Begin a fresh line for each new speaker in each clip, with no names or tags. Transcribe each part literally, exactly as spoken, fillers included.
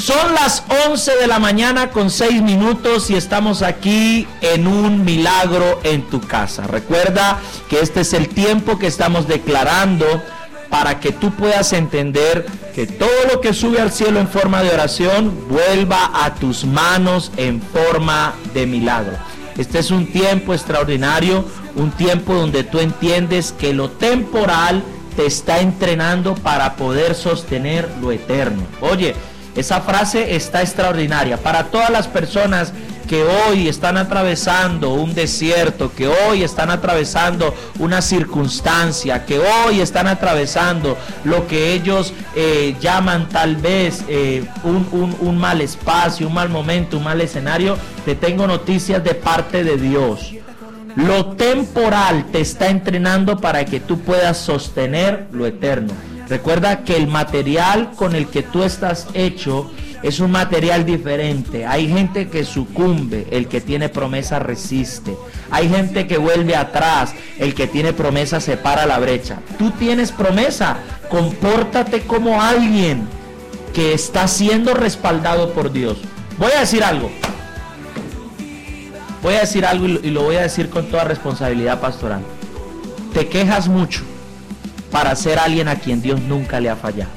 Son las once de la mañana con seis minutos y estamos aquí en un milagro en tu casa. Recuerda que este es el tiempo que estamos declarando para que tú puedas entender que todo lo que sube al cielo en forma de oración vuelva a tus manos en forma de milagro. Este es un tiempo extraordinario, un tiempo donde tú entiendes que lo temporal te está entrenando para poder sostener lo eterno. Oye, esa frase está extraordinaria para todas las personas que hoy están atravesando un desierto, que hoy están atravesando una circunstancia, que hoy están atravesando lo que ellos eh, llaman tal vez eh, un, un, un mal espacio, un mal momento, un mal escenario. Te tengo noticias de parte de Dios. Lo temporal te está entrenando para que tú puedas sostener lo eterno. Recuerda que el material con el que tú estás hecho es un material diferente. Hay gente que sucumbe, el que tiene promesa resiste. Hay gente que vuelve atrás, el que tiene promesa separa la brecha. Tú tienes promesa, compórtate como alguien que está siendo respaldado por Dios. Voy a decir algo. Voy a decir algo y lo voy a decir con toda responsabilidad pastoral. Te quejas mucho para ser alguien a quien Dios nunca le ha fallado.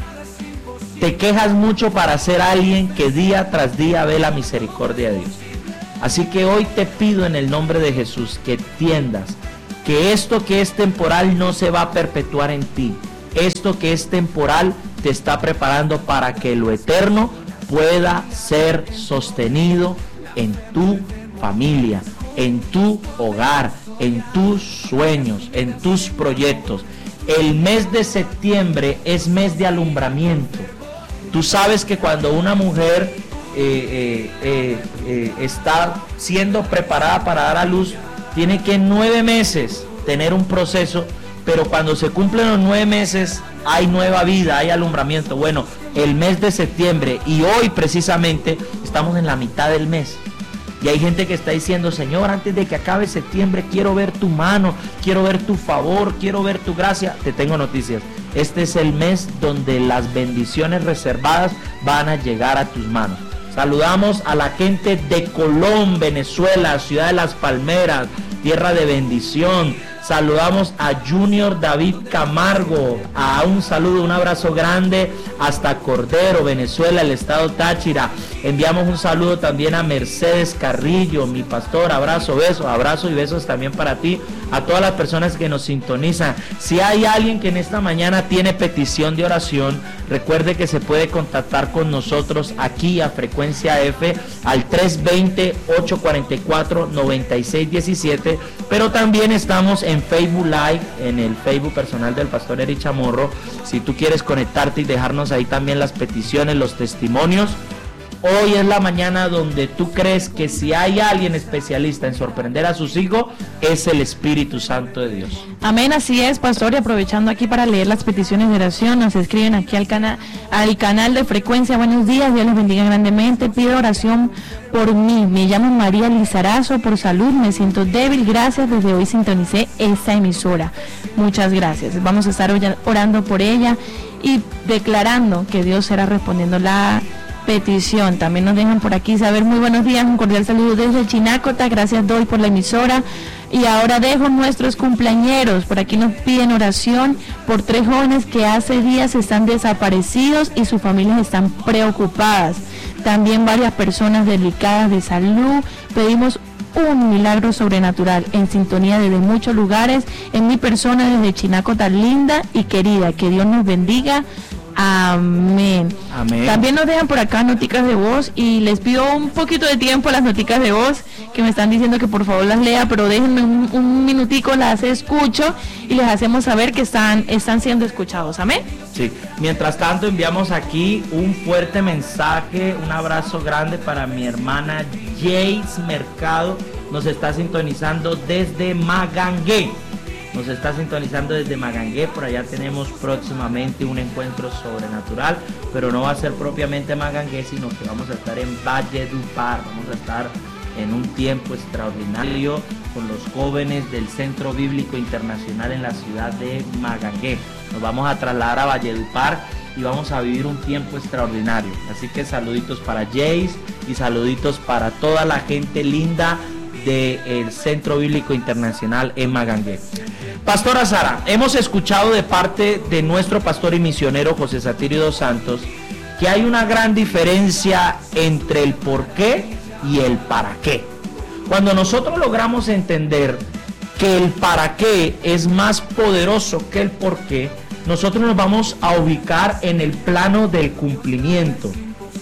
Te quejas mucho para ser alguien que día tras día ve la misericordia de Dios. Así que hoy te pido en el nombre de Jesús que entiendas que esto que es temporal no se va a perpetuar en ti. Esto que es temporal te está preparando para que lo eterno pueda ser sostenido en tu familia, en tu hogar, en tus sueños, en tus proyectos. El mes de septiembre es mes de alumbramiento. Tú sabes que cuando una mujer eh, eh, eh, eh, está siendo preparada para dar a luz, tiene que en nueve meses tener un proceso, pero cuando se cumplen los nueve meses hay nueva vida, hay alumbramiento. Bueno, el mes de septiembre y hoy precisamente estamos en la mitad del mes. Y hay gente que está diciendo, Señor, antes de que acabe septiembre, quiero ver tu mano, quiero ver tu favor, quiero ver tu gracia. Te tengo noticias. Este es el mes donde las bendiciones reservadas van a llegar a tus manos. Saludamos a la gente de Colón, Venezuela, Ciudad de las Palmeras, tierra de bendición. Saludamos a Junior David Camargo, a un saludo, un abrazo grande hasta Cordero, Venezuela, el estado Táchira. Enviamos un saludo también a Mercedes Carrillo, mi pastor, abrazo, besos, abrazo y besos también para ti, a todas las personas que nos sintonizan. Si hay alguien que en esta mañana tiene petición de oración, recuerde que se puede contactar con nosotros aquí a Frecuencia F al tres dos cero, ocho cuatro cuatro, nueve seis uno siete, pero también estamos en Facebook Live, en el Facebook personal del pastor Eric Chamorro. Si tú quieres conectarte y dejarnos ahí también las peticiones, los testimonios. Hoy es la mañana donde tú crees que si hay alguien especialista en sorprender a sus hijos, es el Espíritu Santo de Dios.
Amén, así es, pastor, y aprovechando aquí para leer las peticiones de oración, nos escriben aquí al, cana al canal de Frecuencia. Buenos días, Dios les bendiga grandemente. Pido oración por mí, me llamo María Lizarazo, por salud, me siento débil, gracias, desde hoy sintonicé esta emisora. Muchas gracias, vamos a estar orando por ella y declarando que Dios será respondiendo la petición. También nos dejan por aquí saber, muy buenos días, un cordial saludo desde Chinácota, gracias doy por la emisora. Y ahora dejo nuestros cumpleañeros, por aquí nos piden oración por tres jóvenes que hace días están desaparecidos y sus familias están preocupadas. También varias personas delicadas de salud, pedimos un milagro sobrenatural en sintonía desde muchos lugares, en mi persona desde Chinácota linda y querida, que Dios nos bendiga. Amén. Amén. También nos dejan por acá noticas de voz y les pido un poquito de tiempo a las noticas de voz que me están diciendo que por favor las lea, pero déjenme un, un minutico, las escucho y les hacemos saber que están, están siendo escuchados. Amén.
Sí. Mientras tanto enviamos aquí un fuerte mensaje, un abrazo grande para mi hermana Jace Mercado, nos está sintonizando desde Magangué. Nos está sintonizando desde Magangué, por allá tenemos próximamente un encuentro sobrenatural, pero no va a ser propiamente Magangué, sino que vamos a estar en Valledupar, vamos a estar en un tiempo extraordinario con los jóvenes del Centro Bíblico Internacional en la ciudad de Magangué. Nos vamos a trasladar a Valledupar y vamos a vivir un tiempo extraordinario. Así que saluditos para Jace y saluditos para toda la gente linda del Centro Bíblico Internacional Emma Gangué. Pastora Sara, hemos escuchado de parte de nuestro pastor y misionero José Satirio dos Santos que hay una gran diferencia entre el por qué y el para qué. Cuando nosotros logramos entender que el para qué es más poderoso que el por qué, nosotros nos vamos a ubicar en el plano del cumplimiento.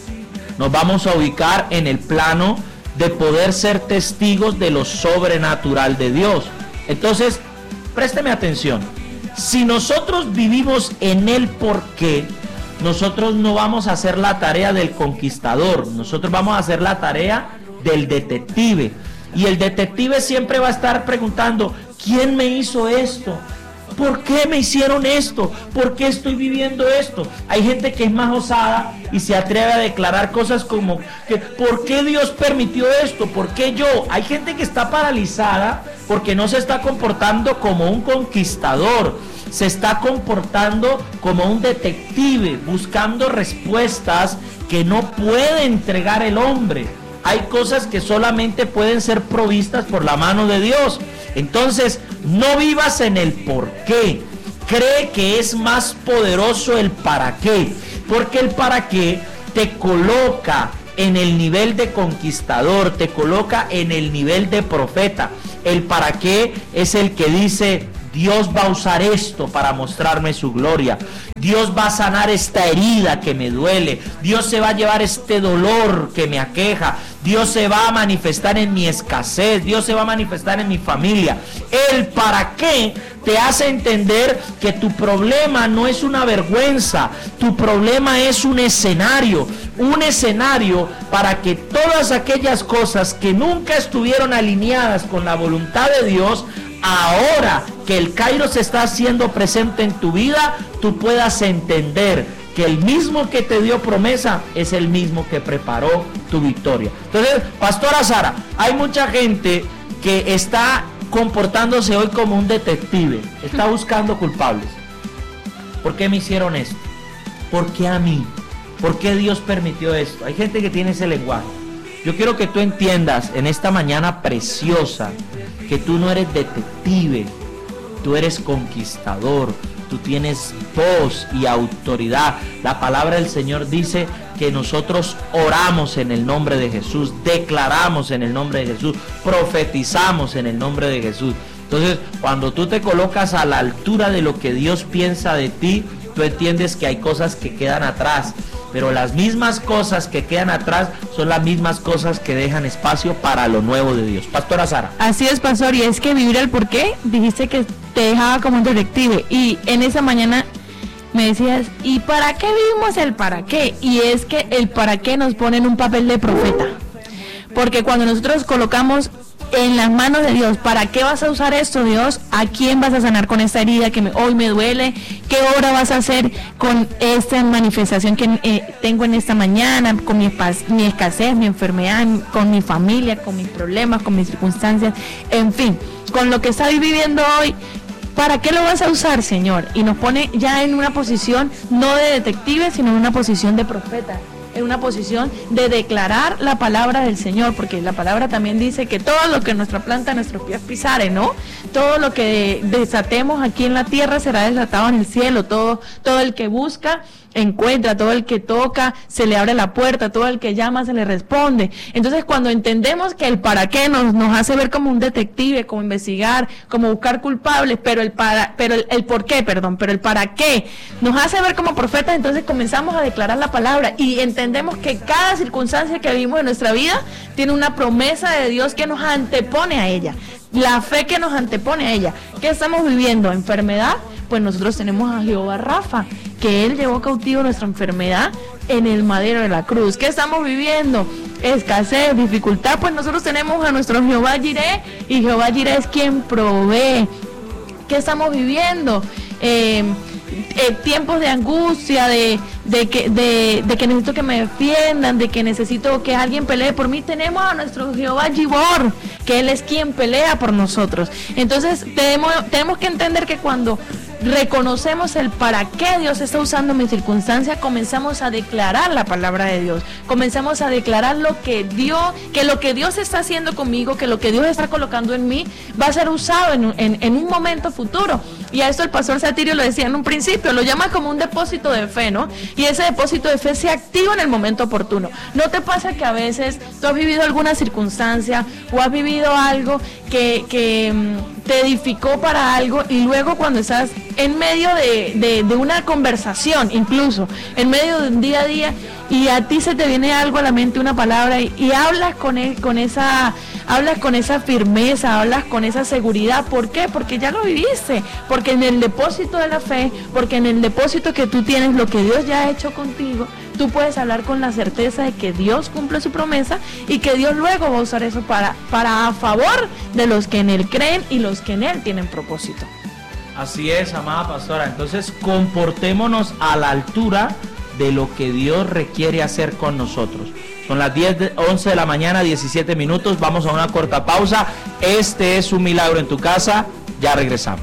Nos vamos a ubicar en el plano de poder ser testigos de lo sobrenatural de Dios. Entonces, présteme atención. Si nosotros vivimos en el por qué, nosotros no vamos a hacer la tarea del conquistador, nosotros vamos a hacer la tarea del detective. Y el detective siempre va a estar preguntando, ¿quién me hizo esto? ¿Por qué me hicieron esto? ¿Por qué estoy viviendo esto? Hay gente que es más osada y se atreve a declarar cosas como que, ¿por qué Dios permitió esto? ¿Por qué yo? Hay gente que está paralizada porque no se está comportando como un conquistador, se está comportando como un detective, buscando respuestas que no puede entregar el hombre. Hay cosas que solamente pueden ser provistas por la mano de Dios. Entonces, no vivas en el por qué. Cree que es más poderoso el para qué. Porque el para qué te coloca en el nivel de conquistador, te coloca en el nivel de profeta. El para qué es el que dice, Dios va a usar esto para mostrarme su gloria. Dios va a sanar esta herida que me duele. Dios se va a llevar este dolor que me aqueja. Dios se va a manifestar en mi escasez. Dios se va a manifestar en mi familia. El para qué te hace entender que tu problema no es una vergüenza. Tu problema es un escenario. Un escenario para que todas aquellas cosas que nunca estuvieron alineadas con la voluntad de Dios, ahora que el Kairos está haciendo presente en tu vida, tú puedas entender que el mismo que te dio promesa es el mismo que preparó tu victoria. Entonces, Pastora Sara, hay mucha gente que está comportándose hoy como un detective, está buscando culpables. ¿Por qué me hicieron esto? ¿Por qué a mí? ¿Por qué Dios permitió esto? Hay gente que tiene ese lenguaje. Yo quiero que tú entiendas en esta mañana preciosa que tú no eres detective, tú eres conquistador, tú tienes voz y autoridad. La palabra del Señor dice que nosotros oramos en el nombre de Jesús, declaramos en el nombre de Jesús, profetizamos en el nombre de Jesús. Entonces, cuando tú te colocas a la altura de lo que Dios piensa de ti, tú entiendes que hay cosas que quedan atrás, pero las mismas cosas que quedan atrás son las mismas cosas que dejan espacio para lo nuevo de Dios. Pastora Sara.
Así es, pastor, y es que vivir el porqué, dijiste que te dejaba como un detective, y en esa mañana me decías, ¿y para qué vivimos el para qué? Y es que el para qué nos pone en un papel de profeta, porque cuando nosotros colocamos en las manos de Dios, ¿para qué vas a usar esto, Dios? ¿A quién vas a sanar con esta herida que me, hoy me duele? ¿Qué obra vas a hacer con esta manifestación que eh, tengo en esta mañana, con mi, mi escasez, mi enfermedad, con mi familia, con mis problemas, con mis circunstancias, en fin, con lo que estoy viviendo hoy? ¿Para qué lo vas a usar, Señor? Y nos pone ya en una posición no de detective, sino en una posición de profeta, en una posición de declarar la palabra del Señor, porque la palabra también dice que todo lo que nuestra planta, nuestros pies pisare, ¿no? Todo lo que desatemos aquí en la tierra será desatado en el cielo. Todo, todo el que busca encuentra, todo el que toca se le abre la puerta, todo el que llama se le responde. Entonces, cuando entendemos que el para qué nos, nos hace ver como un detective, como investigar, como buscar culpables, pero el para, pero el, el por qué, perdón, pero el para qué nos hace ver como profetas, entonces comenzamos a declarar la palabra y entendemos que cada circunstancia que vivimos en nuestra vida tiene una promesa de Dios que nos antepone a ella. La fe que nos antepone a ella. ¿Qué estamos viviendo? ¿Enfermedad? Pues nosotros tenemos a Jehová Rafa, que Él llevó cautivo nuestra enfermedad en el madero de la cruz. ¿Qué estamos viviendo? Escasez, dificultad, pues nosotros tenemos a nuestro Jehová Jireh, y Jehová Jireh es quien provee. ¿Qué estamos viviendo? Eh, eh, tiempos de angustia, de, de, que, de, de que necesito que me defiendan, de que necesito que alguien pelee por mí. Tenemos a nuestro Jehová Gibor, que Él es quien pelea por nosotros. Entonces tenemos, tenemos que entender que cuando reconocemos el para qué Dios está usando mi circunstancia, comenzamos a declarar la palabra de Dios, comenzamos a declarar lo que Dios, que lo que Dios está haciendo conmigo, que lo que Dios está colocando en mí va a ser usado en, en, en un momento futuro. Y a esto el pastor Satirio lo decía en un principio, lo llama como un depósito de fe, ¿no? Y ese depósito de fe se activa en el momento oportuno. ¿No te pasa que a veces tú has vivido alguna circunstancia o has vivido algo que, que te edificó para algo y luego cuando estás en medio de, de, de una conversación, incluso en medio de un día a día, y a ti se te viene algo a la mente, una palabra, y, y hablas con él, con esa, hablas con esa firmeza, hablas con esa seguridad? ¿Por qué? Porque ya lo viviste, porque en el depósito de la fe, porque en el depósito que tú tienes, lo que Dios ya ha hecho contigo, tú puedes hablar con la certeza de que Dios cumple su promesa y que Dios luego va a usar eso para, para a favor de los que en Él creen y los que en Él tienen propósito.
Así es, amada pastora. Entonces, comportémonos a la altura de lo que Dios requiere hacer con nosotros. Son las diez, once de la mañana, diecisiete minutos. Vamos a una corta pausa. Este es Un Milagro en tu Casa. Ya regresamos.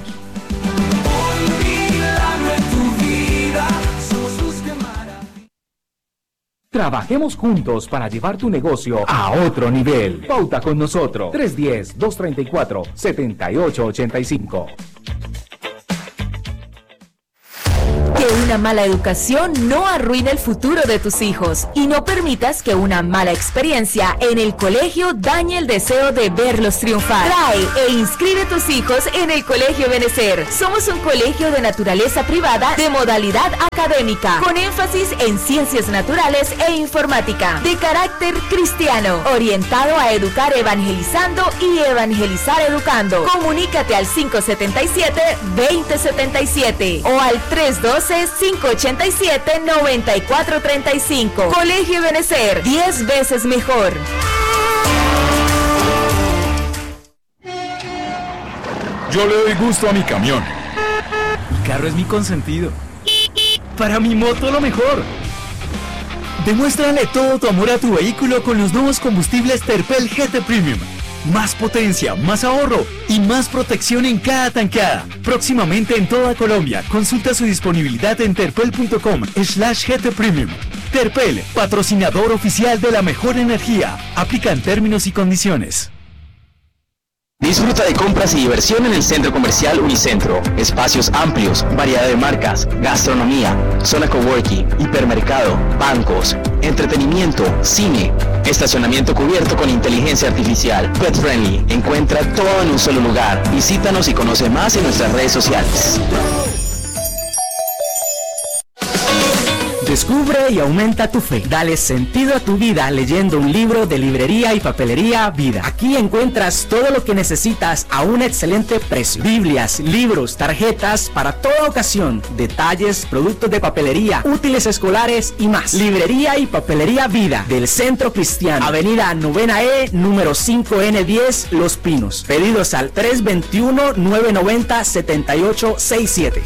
Trabajemos juntos para llevar tu negocio a otro nivel. Pauta con nosotros. tres uno cero, dos tres cuatro, siete ocho ocho cinco.
Que una mala educación no arruine el futuro de tus hijos y no permitas que una mala experiencia en el colegio dañe el deseo de verlos triunfar. Trae e inscribe tus hijos en el Colegio Benecer. Somos un colegio de naturaleza privada de modalidad académica, con énfasis en ciencias naturales e informática, de carácter cristiano, orientado a educar evangelizando y evangelizar educando. Comunícate al cinco siete siete, dos cero siete siete o al tres uno dos, cinco ocho siete, nueve cuatro tres cinco. Colegio Benecer, diez veces mejor.
Yo le doy gusto a mi camión. Mi carro es mi consentido. Para mi moto lo mejor. Demuéstrale todo tu amor a tu vehículo con los nuevos combustibles Terpel G T Premium. Más potencia, más ahorro y más protección en cada tanqueada. Próximamente en toda Colombia. Consulta su disponibilidad en terpel punto com slash G T Premium. Terpel, patrocinador oficial de la mejor energía. Aplican términos y condiciones.
Disfruta de compras y diversión en el Centro Comercial Unicentro. Espacios amplios, variedad de marcas, gastronomía, zona coworking, hipermercado, bancos, entretenimiento, cine, estacionamiento cubierto con inteligencia artificial, pet friendly. Encuentra todo en un solo lugar. Visítanos y conoce más en nuestras redes sociales.
Descubre y aumenta tu fe. Dale sentido a tu vida leyendo un libro de Librería y Papelería Vida. Aquí encuentras todo lo que necesitas a un excelente precio. Biblias, libros, tarjetas para toda ocasión, detalles, productos de papelería, útiles escolares y más. Librería y Papelería Vida del Centro Cristiano. Avenida Novena E, número cinco N diez, Los Pinos. Pedidos al tres dos uno, nueve nueve cero, siete ocho seis siete.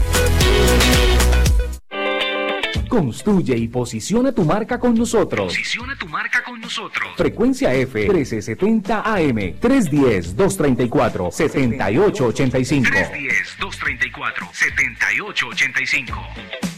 Construye y posiciona tu marca con nosotros.
Posiciona tu marca con nosotros.
Frecuencia F trece setenta A M, tres uno cero, dos tres cuatro, siete ocho ocho cinco.
tres uno cero, dos tres cuatro, siete ocho ocho cinco.